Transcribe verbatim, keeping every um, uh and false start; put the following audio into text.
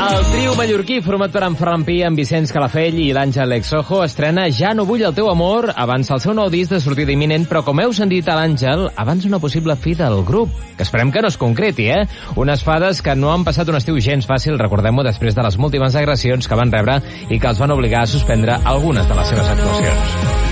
El trio mallorquí format per en Ferran Pi, en Vicenç Calafell i l'Àngel Exojo estrena Ja no vull el teu amor, abans el seu nou disc de sortida imminent, però com heu sentit a l'Àngel, abans una possible fi del grup, que esperem que no es concreti, eh? Unes fades que no han passat un estiu gens fàcil, recordem-ho, després de les múltiples agressions que van rebre i que els van obligar a suspendre algunes de les seves actuacions.